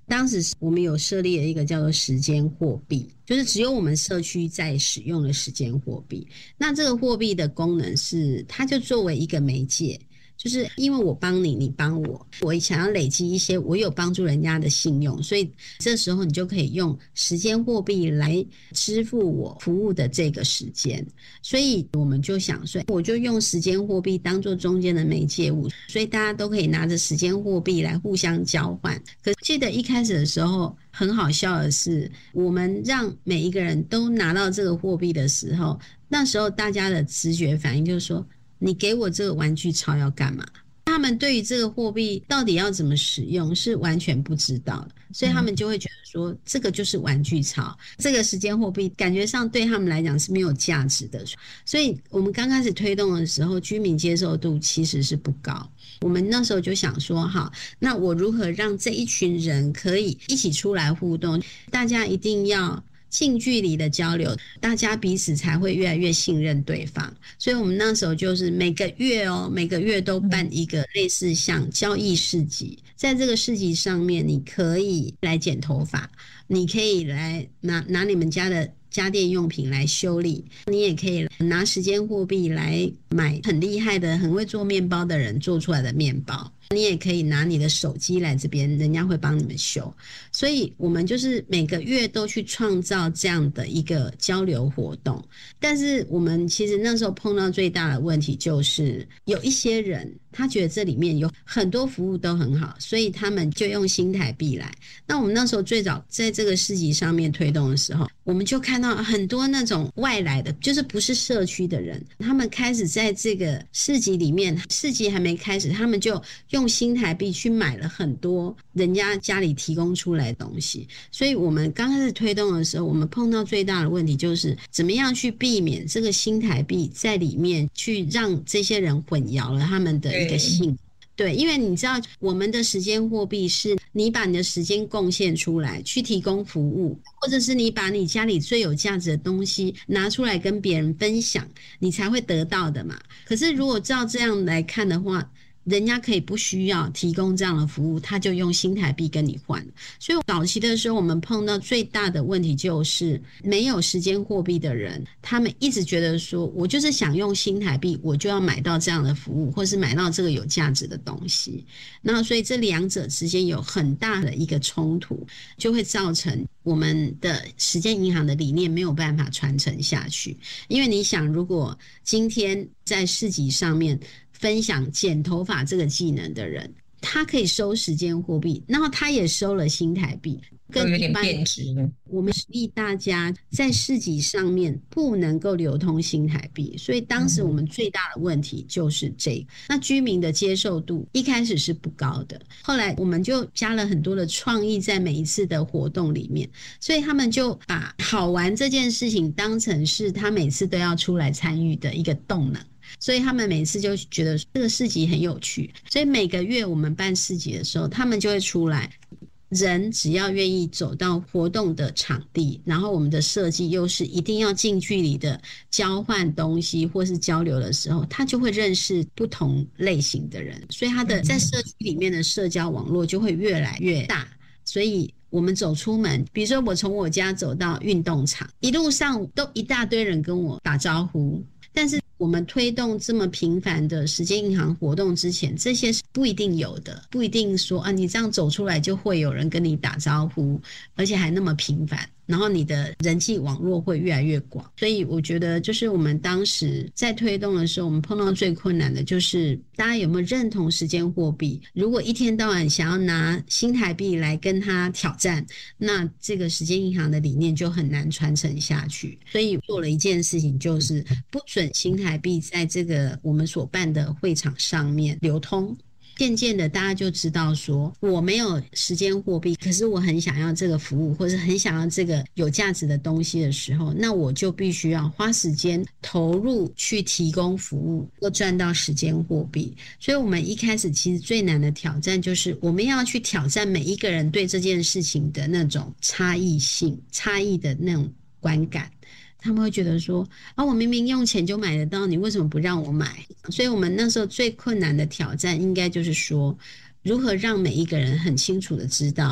当时我们有设立了一个叫做时间货币，就是只有我们社区在使用的时间货币。那这个货币的功能是，它就作为一个媒介，就是因为我帮你，你帮我，我想要累积一些我有帮助人家的信用，所以这时候你就可以用时间货币来支付我服务的这个时间。所以我们就想说，我就用时间货币当做中间的媒介物，所以大家都可以拿着时间货币来互相交换。可记得一开始的时候很好笑的是，我们让每一个人都拿到这个货币的时候，那时候大家的直觉反应就是说，你给我这个玩具钞要干嘛？他们对于这个货币到底要怎么使用是完全不知道的，所以他们就会觉得说，这个就是玩具钞，这个时间货币感觉上对他们来讲是没有价值的。所以我们刚开始推动的时候，居民接受度其实是不高。我们那时候就想说，好，那我如何让这一群人可以一起出来互动？大家一定要近距离的交流，大家彼此才会越来越信任对方。所以我们那时候就是每个月都办一个类似像交易市集，在这个市集上面，你可以来剪头发，你可以来拿你们家的家电用品来修理，你也可以拿时间货币来买很厉害的很会做面包的人做出来的面包，你也可以拿你的手机来这边，人家会帮你们修。所以我们就是每个月都去创造这样的一个交流活动。但是我们其实那时候碰到最大的问题就是有一些人他觉得这里面有很多服务都很好，所以他们就用新台币来。那我们那时候最早在这个市集上面推动的时候，我们就看到很多那种外来的，就是不是社区的人，他们开始在这个市集里面，市集还没开始，他们就用新台币去买了很多人家家里提供出来的东西。所以我们刚开始推动的时候，我们碰到最大的问题就是怎么样去避免这个新台币在里面去让这些人混淆了他们的一个信。对，因为你知道我们的时间货币是你把你的时间贡献出来去提供服务，或者是你把你家里最有价值的东西拿出来跟别人分享，你才会得到的嘛。可是如果照这样来看的话，人家可以不需要提供这样的服务，他就用新台币跟你换。所以早期的时候我们碰到最大的问题就是没有时间货币的人，他们一直觉得说我就是想用新台币，我就要买到这样的服务，或是买到这个有价值的东西。那所以这两者之间有很大的一个冲突，就会造成我们的时间银行的理念没有办法传承下去。因为你想，如果今天在市集上面分享剪头发这个技能的人，他可以收时间货币，然后他也收了新台币， 都有点变质。 我们鼓励大家在市集上面不能够流通新台币，所以当时我们最大的问题就是这个。那居民的接受度一开始是不高的，后来我们就加了很多的创意在每一次的活动里面，所以他们就把好玩这件事情当成是他每次都要出来参与的一个动能。所以他们每次就觉得这个市集很有趣，所以每个月我们办市集的时候，他们就会出来。人只要愿意走到活动的场地，然后我们的设计又是一定要近距离的交换东西或是交流的时候，他就会认识不同类型的人，所以他的在社区里面的社交网络就会越来越大。所以我们走出门，比如说我从我家走到运动场，一路上都一大堆人跟我打招呼，但是我们推动这么频繁的时间银行活动之前，这些是不一定有的，不一定说啊，你这样走出来就会有人跟你打招呼，而且还那么频繁，然后你的人际网络会越来越广。所以我觉得就是我们当时在推动的时候，我们碰到最困难的就是大家有没有认同时间货币。如果一天到晚想要拿新台币来跟他挑战，那这个时间银行的理念就很难传承下去。所以做了一件事情，就是不准新台币在这个我们所办的会场上面流通。渐渐的大家就知道说，我没有时间货币，可是我很想要这个服务，或是很想要这个有价值的东西的时候，那我就必须要花时间投入去提供服务，要赚到时间货币。所以我们一开始其实最难的挑战就是我们要去挑战每一个人对这件事情的那种差异性、差异的那种观感。他们会觉得说啊，我明明用钱就买得到，你为什么不让我买？所以我们那时候最困难的挑战应该就是说，如何让每一个人很清楚的知道